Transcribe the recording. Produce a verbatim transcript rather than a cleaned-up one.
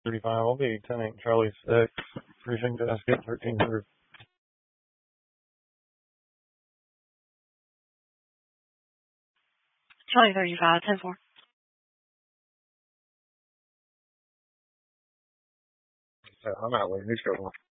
thirty-five, I'll be ten eight Charlie six. Precinct desk at thirteen hundred. Charlie thirty-five, ten four. I'm out with neutral.